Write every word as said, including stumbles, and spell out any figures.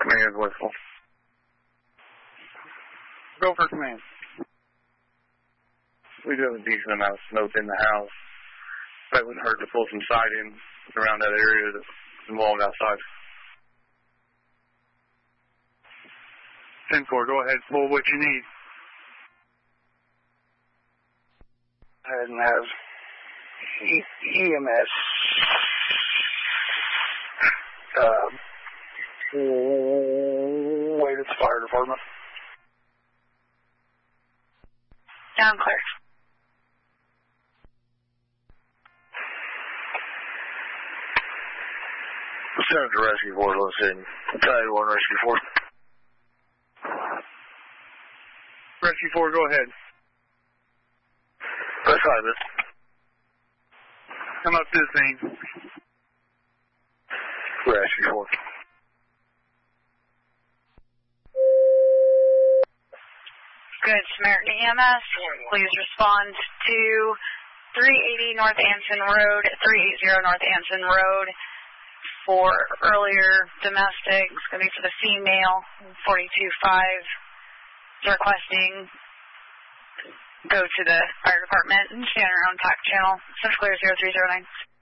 Command, Westfall. Go for command. We do have a decent amount of smoke in the house. That wouldn't hurt to pull some siding around that area that's involved outside. ten four, go ahead, pull what you need. Go ahead and have E M S. Uh, wait at the fire department. Down clear. Senator Rescue Force, let's see. Tide one, Rescue Force. Rescue four, go ahead. That's right, miss. Come up to the scene. Rescue four. Good Samaritan E M S, please respond to three eighty North Anson Road, three eighty North Anson Road for earlier domestic. It's going to be for the female, forty-two five. Requesting go to the fire department and stand around T A C channel. Central clear zero three zero nine.